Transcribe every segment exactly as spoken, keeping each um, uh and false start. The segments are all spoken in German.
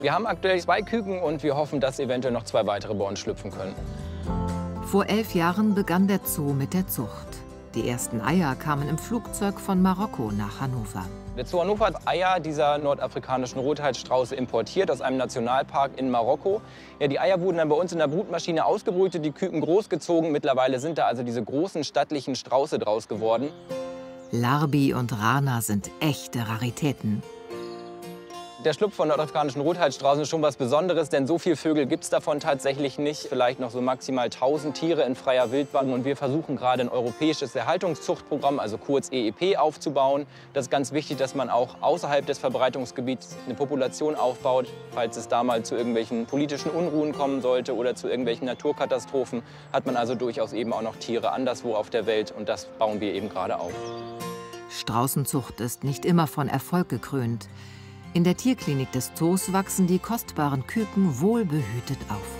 Wir haben aktuell zwei Küken und wir hoffen, dass eventuell noch zwei weitere bei uns schlüpfen können. Vor elf Jahren begann der Zoo mit der Zucht. Die ersten Eier kamen im Flugzeug von Marokko nach Hannover. Der Zoo Hannover hat Eier dieser nordafrikanischen Rothalsstrauße importiert aus einem Nationalpark in Marokko. Ja, die Eier wurden dann bei uns in der Brutmaschine ausgebrütet, die Küken großgezogen. Mittlerweile sind da also diese großen stattlichen Strauße draus geworden. Larbi und Rana sind echte Raritäten. Der Schlupf von nordafrikanischen Rothalsstraußen ist schon was Besonderes, denn so viele Vögel gibt es davon tatsächlich nicht. Vielleicht noch so maximal tausend Tiere in freier Wildbahn. Und wir versuchen gerade ein europäisches Erhaltungszuchtprogramm, also kurz E E P, aufzubauen. Das ist ganz wichtig, dass man auch außerhalb des Verbreitungsgebiets eine Population aufbaut, falls es da mal zu irgendwelchen politischen Unruhen kommen sollte oder zu irgendwelchen Naturkatastrophen, hat man also durchaus eben auch noch Tiere anderswo auf der Welt. Und das bauen wir eben gerade auf. Straußenzucht ist nicht immer von Erfolg gekrönt. In der Tierklinik des Zoos wachsen die kostbaren Küken wohlbehütet auf.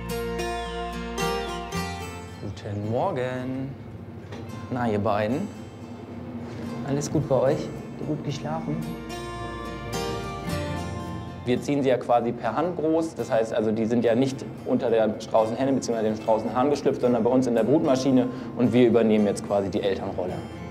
Guten Morgen. Na, ihr beiden? Alles gut bei euch? Habt ihr gut geschlafen? Wir ziehen sie ja quasi per Hand groß. Das heißt, also die sind ja nicht unter der Straußenhenne bzw. dem Straußenhahn geschlüpft, sondern bei uns in der Brutmaschine. Und wir übernehmen jetzt quasi die Elternrolle.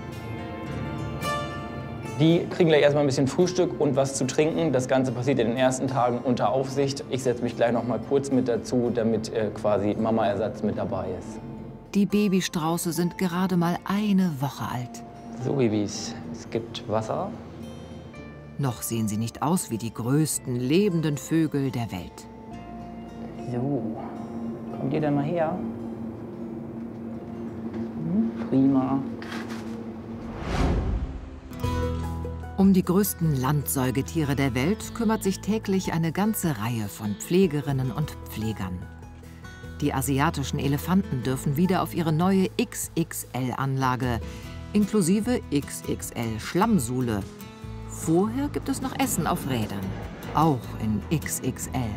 Die kriegen gleich erstmal ein bisschen Frühstück und was zu trinken. Das Ganze passiert in den ersten Tagen unter Aufsicht. Ich setze mich gleich noch mal kurz mit dazu, damit äh, quasi Mama-Ersatz mit dabei ist. Die Babystrauße sind gerade mal eine Woche alt. So, Babys, es gibt Wasser. Noch sehen sie nicht aus wie die größten lebenden Vögel der Welt. So, kommt ihr denn mal her? Hm, prima. Um die größten Landsäugetiere der Welt kümmert sich täglich eine ganze Reihe von Pflegerinnen und Pflegern. Die asiatischen Elefanten dürfen wieder auf ihre neue X X L-Anlage, inklusive X X L-Schlammsuhle. Vorher gibt es noch Essen auf Rädern, auch in X X L.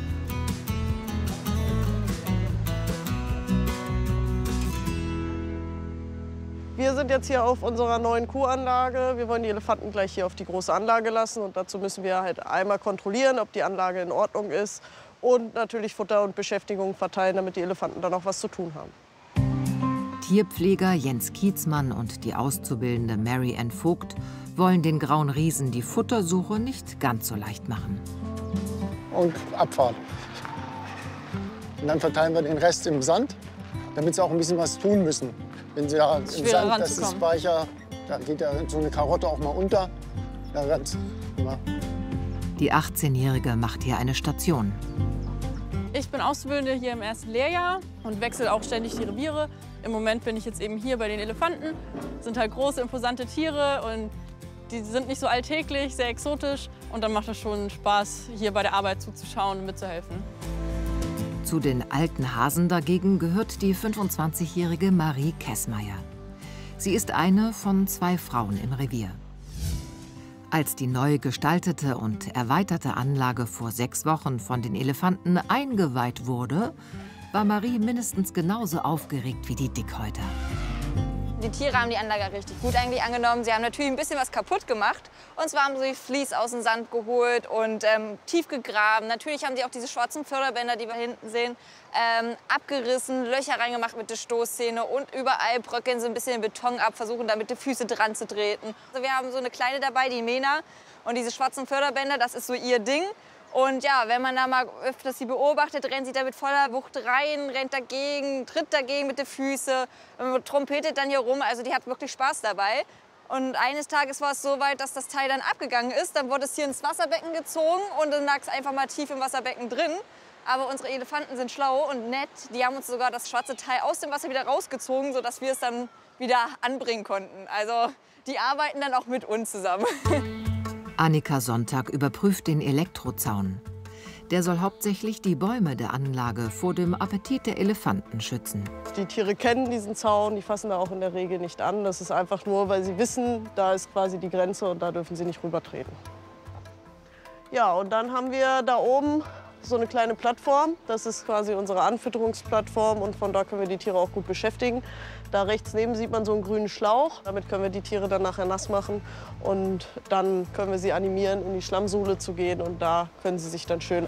Wir sind jetzt hier auf unserer neuen Kuhanlage. Wir wollen die Elefanten gleich hier auf die große Anlage lassen. Und dazu müssen wir halt einmal kontrollieren, ob die Anlage in Ordnung ist. Und natürlich Futter und Beschäftigung verteilen, damit die Elefanten dann auch was zu tun haben. Tierpfleger Jens Kietzmann und die Auszubildende Mary Ann Vogt wollen den grauen Riesen die Futtersuche nicht ganz so leicht machen. Und Abfahrt. Und dann verteilen wir den Rest im Sand, damit sie auch ein bisschen was tun müssen. Wenn sie da im Sand, das ist weicher, da geht ja so eine Karotte auch mal unter. Da ganz, ja. Die achtzehnjährige macht hier eine Station. Ich bin Auszubildende hier im ersten Lehrjahr und wechsle auch ständig die Reviere. Im Moment bin ich jetzt eben hier bei den Elefanten. Das sind halt große, imposante Tiere und die sind nicht so alltäglich, sehr exotisch. Und dann macht es schon Spaß, hier bei der Arbeit zuzuschauen und mitzuhelfen. Zu den alten Hasen dagegen gehört die fünfundzwanzigjährige Marie Kessmeier. Sie ist eine von zwei Frauen im Revier. Als die neu gestaltete und erweiterte Anlage vor sechs Wochen von den Elefanten eingeweiht wurde, war Marie mindestens genauso aufgeregt wie die Dickhäuter. Die Tiere haben die Anlage richtig gut eigentlich angenommen. Sie haben natürlich ein bisschen was kaputt gemacht. Und zwar haben sie Vlies aus dem Sand geholt und ähm, tief gegraben. Natürlich haben sie auch diese schwarzen Förderbänder, die wir hinten sehen, ähm, abgerissen, Löcher reingemacht mit der Stoßzähne. Und überall bröckeln sie ein bisschen den Beton ab, versuchen damit die Füße dran zu treten. Also wir haben so eine Kleine dabei, die Mena. Und diese schwarzen Förderbänder, das ist so ihr Ding. Und ja, wenn man da mal öfters sie beobachtet, rennt sie da mit voller Wucht rein, rennt dagegen, tritt dagegen mit den Füßen, trompetet dann hier rum. Also die hat wirklich Spaß dabei. Und eines Tages war es so weit, dass das Teil dann abgegangen ist. Dann wurde es hier ins Wasserbecken gezogen und dann lag es einfach mal tief im Wasserbecken drin. Aber unsere Elefanten sind schlau und nett. Die haben uns sogar das schwarze Teil aus dem Wasser wieder rausgezogen, sodass wir es dann wieder anbringen konnten. Also die arbeiten dann auch mit uns zusammen. Annika Sonntag überprüft den Elektrozaun. Der soll hauptsächlich die Bäume der Anlage vor dem Appetit der Elefanten schützen. Die Tiere kennen diesen Zaun, die fassen da auch in der Regel nicht an. Das ist einfach nur, weil sie wissen, da ist quasi die Grenze und da dürfen sie nicht rübertreten. Ja, und dann haben wir da oben so eine kleine Plattform. Das ist quasi unsere Anfütterungsplattform und von da können wir die Tiere auch gut beschäftigen. Da rechts neben sieht man so einen grünen Schlauch. Damit können wir die Tiere dann nachher nass machen und dann können wir sie animieren, in die Schlammsuhle zu gehen und da können sie sich dann schön